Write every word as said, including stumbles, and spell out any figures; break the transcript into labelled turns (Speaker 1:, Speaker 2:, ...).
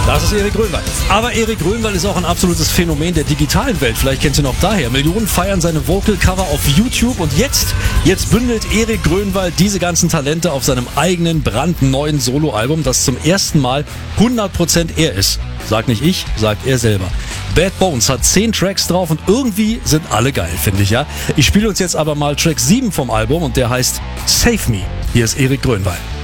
Speaker 1: Das ist Erik Grönwald. Aber Erik Grönwald ist auch ein absolutes Phänomen der digitalen Welt. Vielleicht kennst du ihn auch daher. Millionen feiern seine Vocal-Cover auf YouTube. Und jetzt, jetzt bündelt Erik Grönwald diese ganzen Talente auf seinem eigenen brandneuen Soloalbum, das zum ersten Mal hundert Prozent er ist. Sagt nicht ich, sagt er selber. Bad Bones hat zehn Tracks drauf und irgendwie sind alle geil, finde ich, ja. Ich spiele uns jetzt aber mal Track sieben vom Album und der heißt Save Me. Hier ist Erik Grönwald.